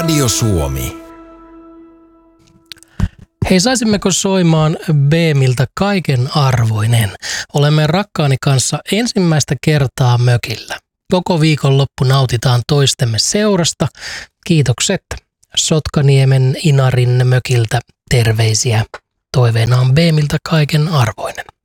Radio Suomi. Hei, saisimmeko soimaan Beemiltä Kaiken arvoinen? Olemme rakkaani kanssa ensimmäistä kertaa mökillä. Koko viikonloppu nautitaan toistemme seurasta. Kiitokset Sotkaniemen Inarin mökiltä terveisiä. Toiveena on Beemiltä Kaiken arvoinen.